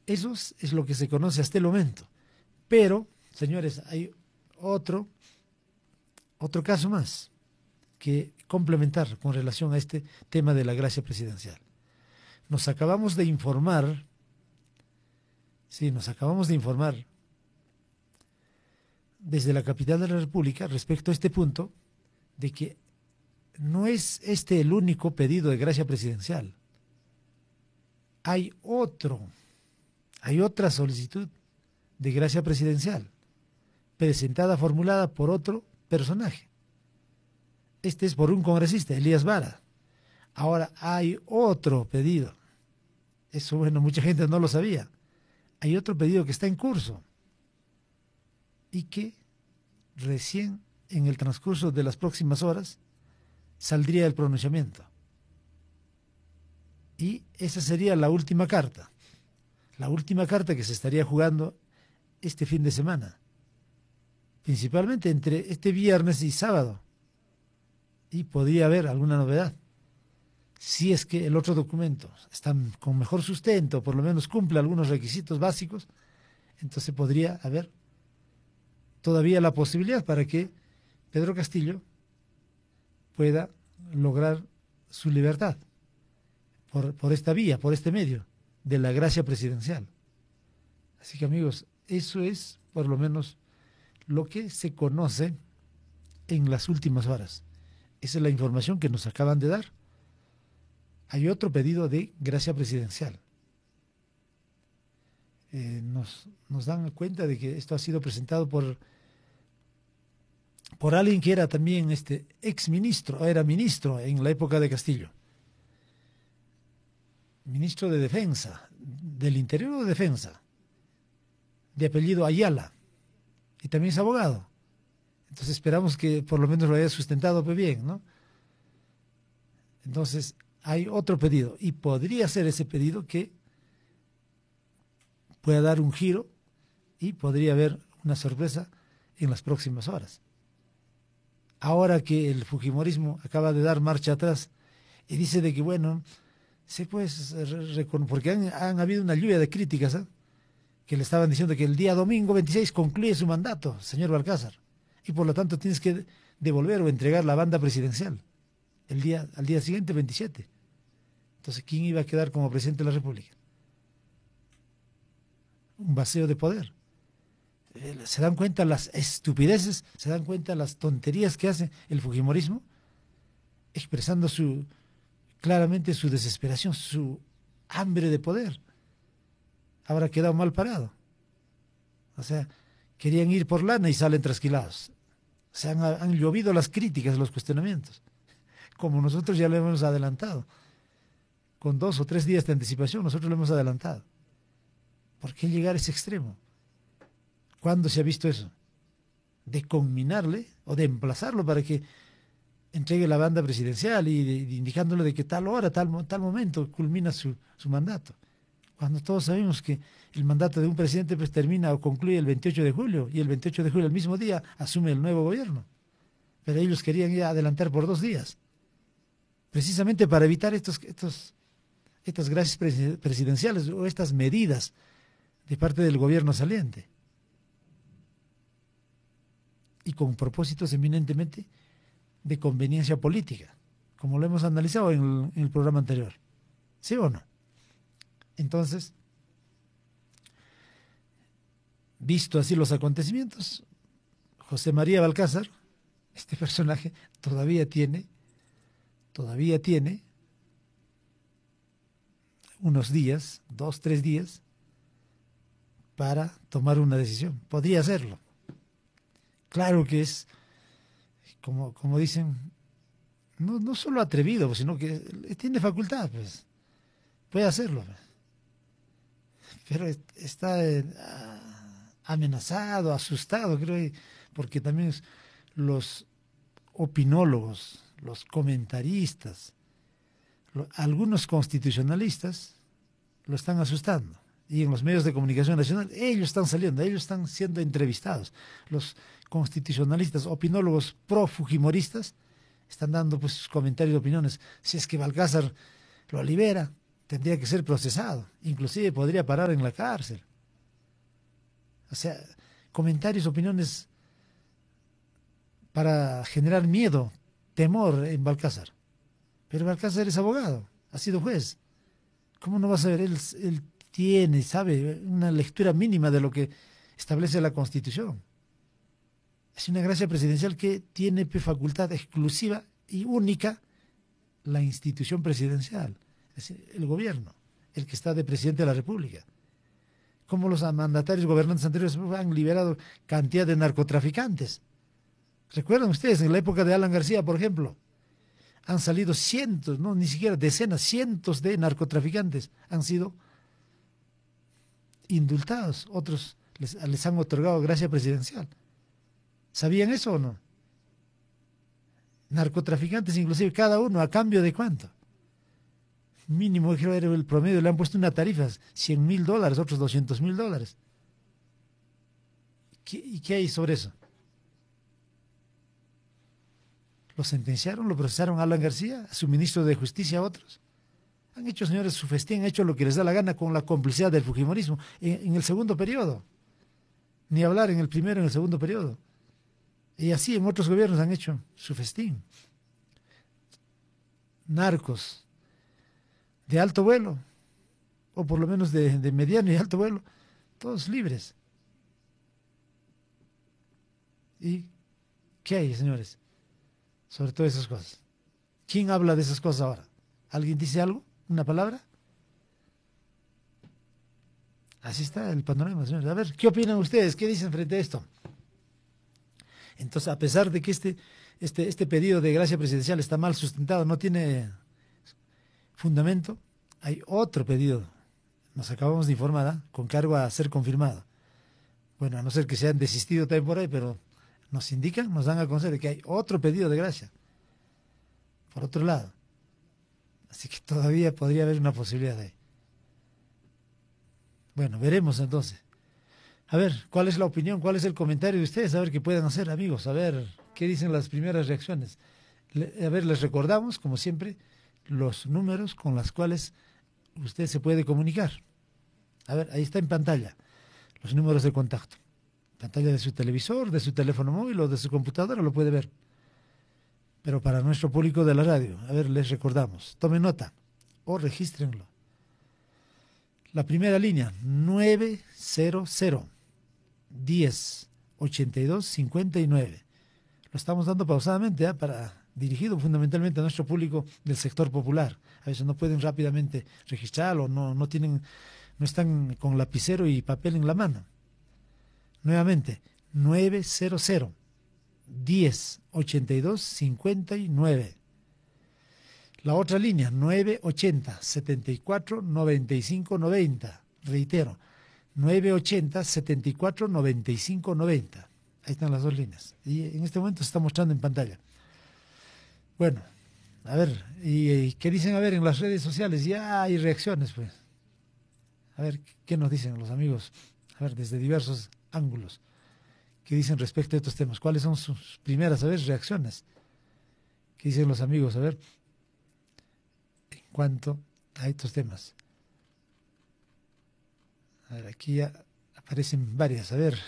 Eso es lo que se conoce hasta el momento. Pero, señores, hay otro caso más que complementar con relación a este tema de la gracia presidencial. Nos acabamos de informar desde la capital de la República respecto a este punto de que no es este el único pedido de gracia presidencial. Hay otra solicitud de gracia presidencial presentada, formulada por otro personaje. Este es por un congresista, Elías Vara. Ahora hay otro pedido. Eso, bueno, mucha gente no lo sabía. Hay otro pedido que está en curso y que recién en el transcurso de las próximas horas saldría el pronunciamiento. Y esa sería la última carta que se estaría jugando este fin de semana, principalmente entre este viernes y sábado, y podría haber alguna novedad. Si es que el otro documento está con mejor sustento, por lo menos cumple algunos requisitos básicos, entonces podría haber todavía la posibilidad para que Pedro Castillo pueda lograr su libertad por esta vía, por este medio de la gracia presidencial. Así que, amigos, eso es por lo menos lo que se conoce en las últimas horas. Esa es la información que nos acaban de dar. Hay otro pedido de gracia presidencial. Nos dan cuenta de que esto ha sido presentado por alguien que era también exministro, era ministro en la época de Castillo. Ministro de Defensa, del Interior o de Defensa, de apellido Ayala, y también es abogado. Entonces esperamos que por lo menos lo haya sustentado pues bien, ¿no? Entonces hay otro pedido, y podría ser ese pedido que pueda dar un giro y podría haber una sorpresa en las próximas horas. Ahora que el fujimorismo acaba de dar marcha atrás y dice de que, bueno, porque han habido una lluvia de críticas, ¿eh? Que le estaban diciendo que el día domingo 26 concluye su mandato, señor Balcázar, y por lo tanto tienes que devolver o entregar la banda presidencial al día siguiente, 27. Entonces, ¿quién iba a quedar como presidente de la República? Un vacío de poder. ¿Se dan cuenta las estupideces? ¿Se dan cuenta las tonterías que hace el fujimorismo? Expresando claramente su desesperación, su hambre de poder. Ahora ha quedado mal parado. O sea, querían ir por lana y salen trasquilados. O sea, han llovido las críticas, los cuestionamientos. Como nosotros ya lo hemos adelantado. Con 2 o 3 días de anticipación, nosotros lo hemos adelantado. ¿Por qué llegar a ese extremo? ¿Cuándo se ha visto eso? De conminarle o de emplazarlo para que entregue la banda presidencial y indicándole de que tal hora, tal momento culmina su mandato. Cuando todos sabemos que el mandato de un presidente pues termina o concluye el 28 de julio y el 28 de julio, el mismo día, asume el nuevo gobierno. Pero ellos querían ya adelantar por 2 días, precisamente para evitar estas gracias presidenciales o estas medidas de parte del gobierno saliente. Y con propósitos eminentemente de conveniencia política, como lo hemos analizado en el programa anterior. ¿Sí o no? Entonces, visto así los acontecimientos, José María Balcázar, este personaje, todavía tiene unos días, 2, 3 días, para tomar una decisión. Podría hacerlo. Claro que es, como dicen, no solo atrevido, sino que tiene facultad, pues, puede hacerlo. Pero está amenazado, asustado, creo, porque también los opinólogos, los comentaristas, algunos constitucionalistas lo están asustando. Y en los medios de comunicación nacional, ellos están saliendo, ellos están siendo entrevistados. Los constitucionalistas, opinólogos pro-fujimoristas, están dando pues sus comentarios y opiniones. Si es que Balcázar lo libera, tendría que ser procesado, inclusive podría parar en la cárcel. O sea, comentarios, opiniones para generar miedo, temor en Balcázar. Pero Balcázar es abogado, ha sido juez. ¿Cómo no va a saber? Él tiene, sabe, una lectura mínima de lo que establece la Constitución. Es una gracia presidencial que tiene facultad exclusiva y única la institución presidencial, es decir, el gobierno, el que está de presidente de la República. Como los mandatarios gobernantes anteriores han liberado cantidad de narcotraficantes. ¿Recuerdan ustedes en la época de Alan García, por ejemplo? Han salido cientos, no, ni siquiera decenas, cientos de narcotraficantes han sido indultados, otros les han otorgado gracia presidencial. ¿Sabían eso o no? Narcotraficantes, inclusive cada uno, ¿a cambio de cuánto? Mínimo, creo era el promedio, le han puesto una tarifa, $100,000, otros $200,000. ¿Y qué hay sobre eso? Lo sentenciaron, lo procesaron a Alan García, a su ministro de Justicia, a otros. Han hecho, señores, su festín, han hecho lo que les da la gana con la complicidad del fujimorismo en el segundo periodo. Ni hablar en el primero, en el segundo periodo. Y así en otros gobiernos han hecho su festín. Narcos de alto vuelo, o por lo menos de mediano y alto vuelo, todos libres. ¿Y qué hay, señores, sobre todas esas cosas? ¿Quién habla de esas cosas ahora? ¿Alguien dice algo? ¿Una palabra? Así está el panorama, señores. A ver, ¿qué opinan ustedes? ¿Qué dicen frente a esto? Entonces, a pesar de que este pedido de gracia presidencial está mal sustentado, no tiene fundamento, hay otro pedido, nos acabamos de informar, ¿eh?, con cargo a ser confirmado. Bueno, a no ser que se han desistido también por ahí, pero nos indican, nos dan a conocer de que hay otro pedido de gracia, por otro lado. Así que todavía podría haber una posibilidad ahí. Bueno, veremos entonces. A ver, ¿cuál es la opinión? ¿Cuál es el comentario de ustedes? A ver qué pueden hacer, amigos. A ver, ¿qué dicen las primeras reacciones? A ver, les recordamos, como siempre, los números con los cuales usted se puede comunicar. A ver, ahí está en pantalla, los números de contacto. Pantalla de su televisor, de su teléfono móvil o de su computadora, lo puede ver. Pero para nuestro público de la radio, a ver, les recordamos. Tomen nota o regístrenlo. La primera línea, 900-10-82-59. Lo estamos dando pausadamente, dirigido fundamentalmente a nuestro público del sector popular. A veces no pueden rápidamente registrarlo, no están con lapicero y papel en la mano. Nuevamente, 900-10-82-59. La otra línea, 980-74-95-90. Reitero, 980-74-95-90. Ahí están las dos líneas. Y en este momento se está mostrando en pantalla. Bueno, a ver, ¿y qué dicen? A ver, en las redes sociales ya hay reacciones, pues. A ver, ¿qué nos dicen los amigos? A ver, desde diversos ángulos. ¿Qué dicen respecto a estos temas? ¿Cuáles son sus primeras, a ver, reacciones? ¿Qué dicen los amigos? A ver, en cuanto a estos temas. A ver, aquí ya aparecen varias. A ver.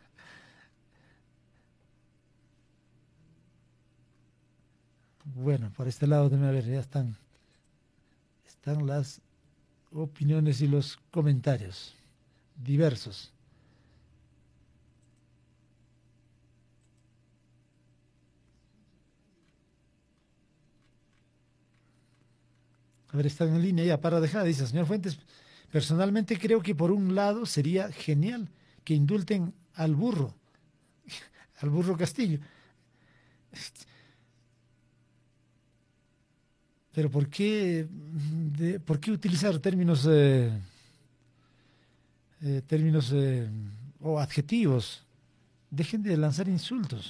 Bueno, por este lado también, a ver, ya están las opiniones y los comentarios diversos. A ver, están en línea ya para dejar, dice señor Fuentes. Personalmente creo que por un lado sería genial que indulten al burro Castillo. Pero ¿por qué utilizar términos o adjetivos? Dejen de lanzar insultos.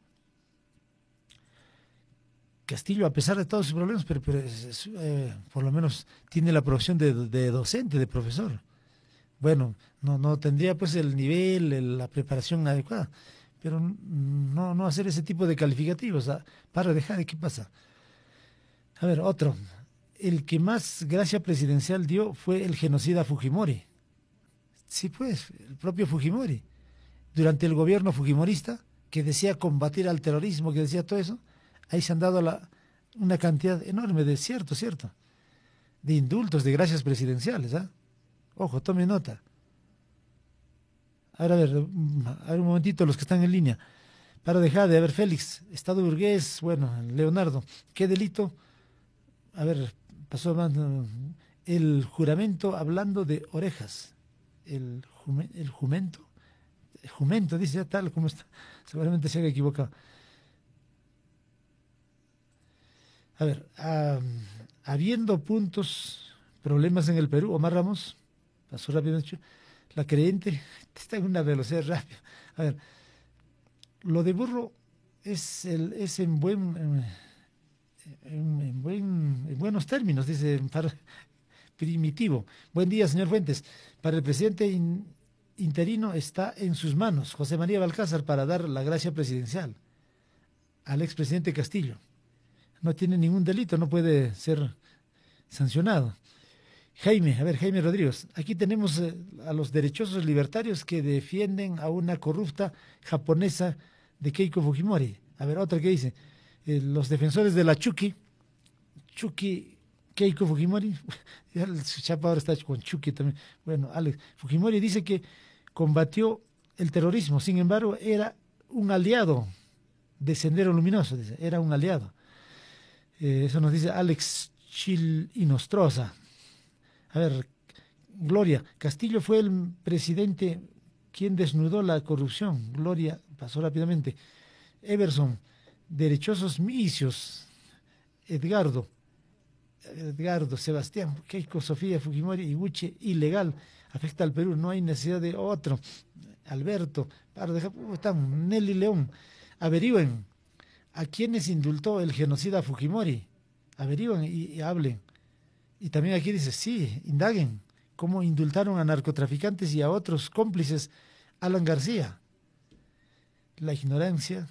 Castillo, a pesar de todos sus problemas, pero por lo menos tiene la profesión de docente, de profesor. Bueno, no tendría pues el nivel, la preparación adecuada, pero no hacer ese tipo de calificativos. Para dejar, ¿qué pasa? A ver, otro. el que más gracia presidencial dio fue el genocida Fujimori. Sí, pues, el propio Fujimori. Durante el gobierno fujimorista, que decía combatir al terrorismo, que decía todo eso, ahí se han dado una cantidad enorme de cierto, de indultos, de gracias presidenciales, ¿ah? Ojo, tome nota. Ahora, a ver un momentito los que están en línea. Para dejar de ver, Félix, Estado burgués, bueno, Leonardo, ¿qué delito? A ver, pasó más, el juramento hablando de orejas. El jumento, dice ya tal como está. Seguramente se ha equivocado. A ver, habiendo problemas en el Perú, Omar Ramos, pasó rápidamente, la creyente está en una velocidad rápida. A ver, lo de Burro es en buenos términos, dice primitivo. Buen día, señor Fuentes. Para el presidente interino está en sus manos, José María Balcázar, para dar la gracia presidencial al expresidente Castillo. No tiene ningún delito, no puede ser sancionado. Jaime Rodríguez, aquí tenemos a los derechosos libertarios que defienden a una corrupta japonesa de Keiko Fujimori. A ver, otra que dice, los defensores de la Chucky Keiko Fujimori, su chapa ahora está con Chucky también. Bueno, Alex, Fujimori dice que combatió el terrorismo, sin embargo, era un aliado de Sendero Luminoso, dice, era un aliado. Eso nos dice Alex Chil Inostroza. A ver, Gloria, Castillo fue el presidente quien desnudó la corrupción. Gloria, pasó rápidamente. Everson, derechosos misios. Edgardo, Sebastián, Keiko, Sofía, Fujimori, Iguche, ilegal, afecta al Perú, no hay necesidad de otro. Alberto, están Nelly León, averigüen a quienes indultó el genocida Fujimori, averigüen y hablen. Y también aquí dice, sí, indaguen cómo indultaron a narcotraficantes y a otros cómplices. Alan García, la ignorancia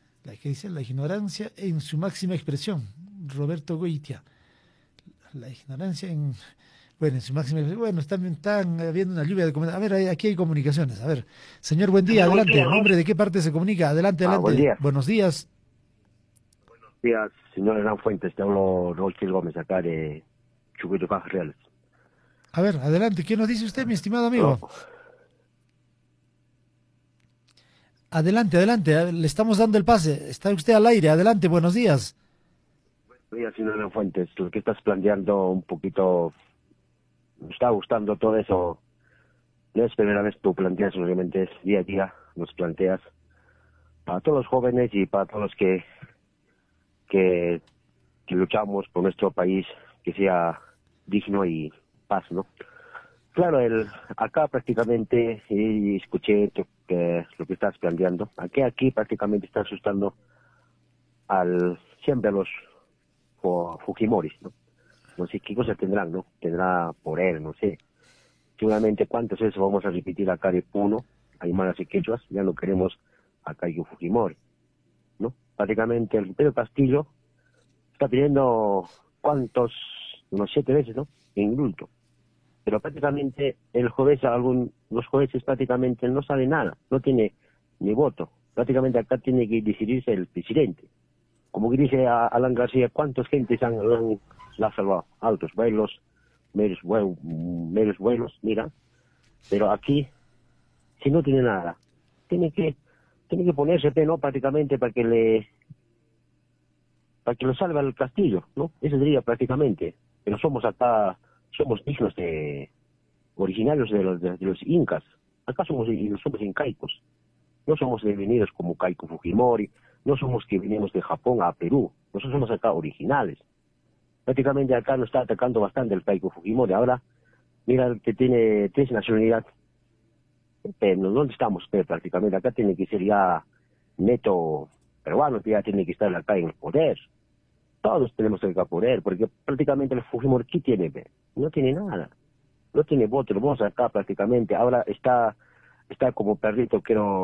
en su máxima expresión. Roberto Goitia, la ignorancia en su máxima expresión. Bueno, están habiendo una lluvia de comentarios. A ver, aquí hay comunicaciones. A ver, señor, buen día, adelante. ¿Nombre de qué parte se comunica? Adelante. Buen día. Buenos días. Buenos días, señor Hernán Fuentes. Te hablo Rochel Gómez, acá de Chucuito, Cajas Reales. A ver, adelante. ¿Qué nos dice usted, mi estimado amigo? No. Adelante. Le estamos dando el pase. Está usted al aire. Adelante, buenos días. Buenos días, señor Hernán Fuentes. Lo que estás planteando un poquito... Me está gustando todo eso. No es primera vez que tú planteas, obviamente es día a día. Nos planteas para todos los jóvenes y para todos los que luchamos por nuestro país, que sea digno y paz, ¿no? Claro, acá prácticamente escuché lo que estás planteando. Aquí prácticamente está asustando siempre a los Fujimoris, ¿no? No sé qué cosas tendrán, ¿no? Tendrá poder, no sé. Seguramente cuántas veces vamos a repetir acá de Puno, Aymaras y Quechuas, ya no queremos a Keiko Fujimori, ¿no? Prácticamente el Pedro Castillo está pidiendo unos 7 veces, ¿no? En indulto. Pero prácticamente los jueces prácticamente no saben nada, no tiene ni voto. Prácticamente acá tiene que decidirse el presidente. Como que dice Alan García, ¿cuántas gentes la han salvado? Altos vuelos, medios vuelos, mira. Pero aquí, si no tiene nada, tiene que ponerse, ¿no? Prácticamente para que lo salve al Castillo, ¿no? Eso diría prácticamente. Pero somos hijos originarios de los incas. Acá somos incaicos. No somos venidos como Keiko Fujimori, no somos que venimos de Japón a Perú. Nosotros somos acá originales. Prácticamente acá nos está atacando bastante el Keiko Fujimori. Ahora, mira que tiene 3 nacionalidades. ¿Dónde estamos? Prácticamente acá tiene que ser ya neto peruano, que ya tiene que estar acá en el poder. Todos tenemos el poder, porque prácticamente el Fujimori, ¿qué tiene? No tiene nada. No tiene voto, el voto acá prácticamente. Ahora está como perrito que no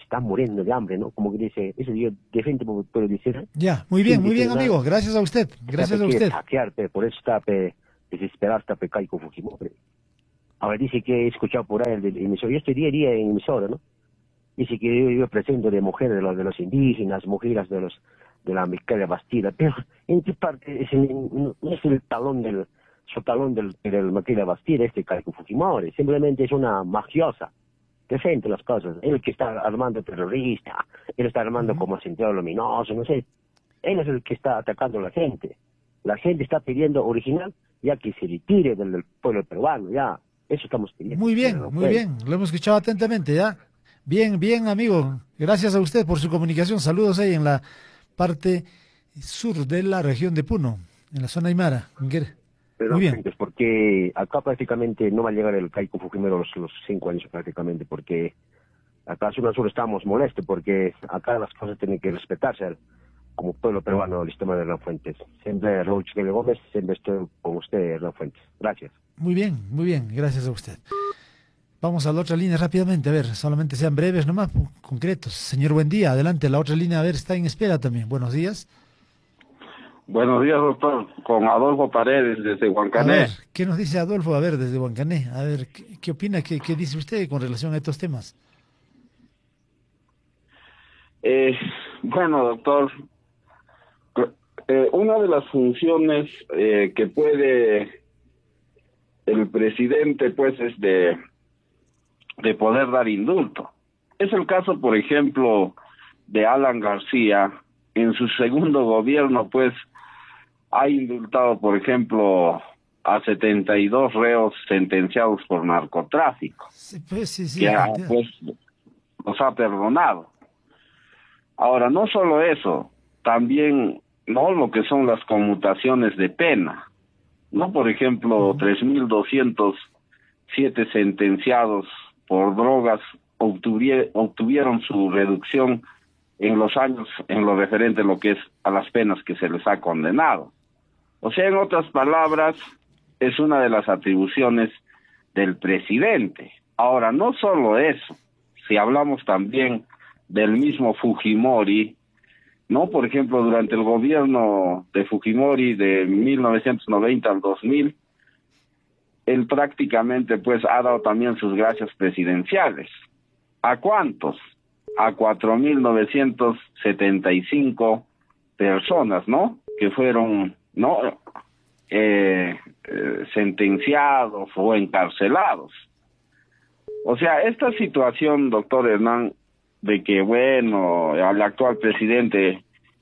están muriendo de hambre, ¿no? Como que dice, eso yo defiendo, puedo decir. Ya, muy bien, amigo. Gracias a usted. Gracias a usted. Saquear, por eso está desesperado, está Keiko Fujimori. Ahora dice que he escuchado por ahí el del emisor. Yo estoy día a día en emisora, ¿no? Dice que yo presento de mujeres, de los indígenas, mujeres de la Micaela Bastida, pero en qué parte no es el talón del Micaela Bastida, Keiko Fujimori, simplemente es una magiosa, defiende las cosas, él que está armando terrorista, él está armando como sentido luminoso, no sé, él es el que está atacando a la gente está pidiendo original, ya que se retire del pueblo peruano, ya, eso estamos pidiendo. Muy bien, lo hemos escuchado atentamente, ya. Bien, amigo. Gracias a usted por su comunicación. Saludos ahí en la parte sur de la región de Puno, en la zona Aymara. Pero muy bien. Porque acá prácticamente no va a llegar el Keiko Fujimori los 5 años prácticamente, porque acá nosotros estamos molestos, porque acá las cosas tienen que respetarse como pueblo peruano, el sistema de Hernán Fuentes. Siempre Raúl Chiquele Gómez, siempre estoy con usted, Hernán Fuentes. Gracias. Muy bien, gracias a usted. Vamos a la otra línea rápidamente, a ver, solamente sean breves nomás, concretos. Señor, buen día, adelante, la otra línea, a ver, está en espera también. Buenos días. Buenos días, doctor, con Adolfo Paredes desde Huancané. A ver, ¿qué nos dice Adolfo? A ver, desde Huancané, a ver, ¿qué opina, qué dice usted con relación a estos temas? Bueno, doctor, una de las funciones que puede el presidente, pues, es de poder dar indulto. Es el caso, por ejemplo, de Alan García. En su segundo gobierno, pues, ha indultado, por ejemplo, a 72 reos sentenciados por narcotráfico. Sí, pues, que pues, los ha perdonado. Ahora, no solo eso, también no lo que son las conmutaciones de pena, ¿no? Por ejemplo, 3.207 sentenciados por drogas obtuvieron su reducción en los años en lo referente a lo que es a las penas que se les ha condenado. O sea, en otras palabras, es una de las atribuciones del presidente. Ahora, no solo eso, si hablamos también del mismo Fujimori, ¿no? Por ejemplo, durante el gobierno de Fujimori de 1990 al 2000, él prácticamente pues ha dado también sus gracias presidenciales. ¿A cuántos? A 4.975 personas, ¿no? Que fueron, ¿no? Sentenciados o encarcelados. O sea, esta situación, doctor Hernán, de que, bueno, al actual presidente,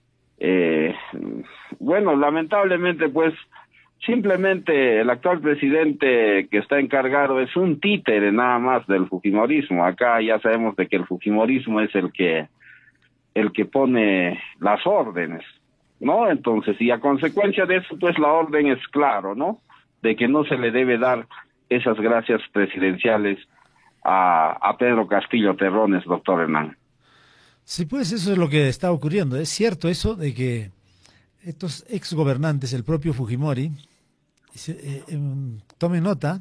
bueno, lamentablemente, pues, simplemente el actual presidente que está encargado es un títere nada más del fujimorismo. Acá ya sabemos de que el fujimorismo es el que pone las órdenes, ¿no? Entonces, y a consecuencia de eso, pues la orden es claro, ¿no? De que no se le debe dar esas gracias presidenciales a Pedro Castillo Terrones, doctor Hernán. Sí, pues eso es lo que está ocurriendo. Es cierto eso de que estos exgobernantes, el propio Fujimori, tomen nota,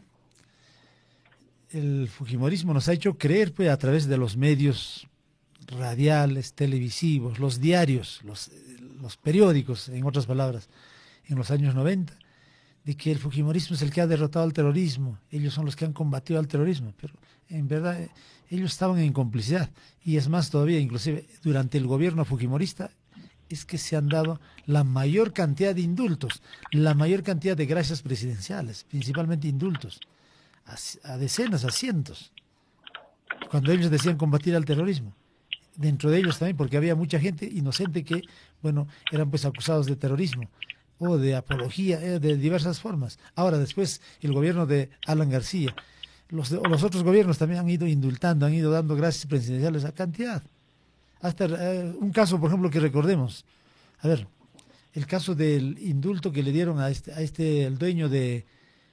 el fujimorismo nos ha hecho creer, pues, a través de los medios radiales, televisivos, los diarios, los periódicos, en otras palabras, en los años 90, de que el fujimorismo es el que ha derrotado al terrorismo, ellos son los que han combatido al terrorismo, pero en verdad ellos estaban en complicidad, y es más todavía, inclusive durante el gobierno fujimorista, es que se han dado la mayor cantidad de indultos, la mayor cantidad de gracias presidenciales, principalmente indultos, a decenas, a cientos, cuando ellos decían combatir al terrorismo. Dentro de ellos también, porque había mucha gente inocente que, bueno, eran pues acusados de terrorismo o de apología, de diversas formas. Ahora, después, el gobierno de Alan García, los otros gobiernos también han ido indultando, han ido dando gracias presidenciales a cantidad. Hasta un caso, por ejemplo, que recordemos. A ver, el caso del indulto que le dieron a el dueño de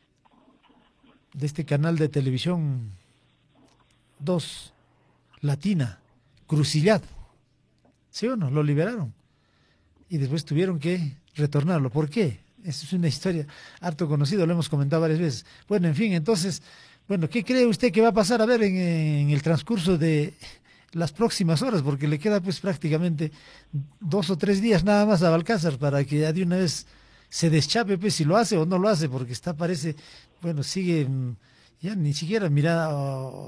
este canal de televisión 2, Latina, Crucillat. ¿Sí o no? Lo liberaron. Y después tuvieron que retornarlo. ¿Por qué? Esa es una historia harto conocida, lo hemos comentado varias veces. Bueno, en fin, entonces, bueno, ¿qué cree usted que va a pasar? A ver, en el transcurso de las próximas horas, porque le queda pues prácticamente 2 o 3 días nada más a Balcázar para que ya de una vez se deschape pues si lo hace o no lo hace, porque parece, bueno, sigue ya ni siquiera mira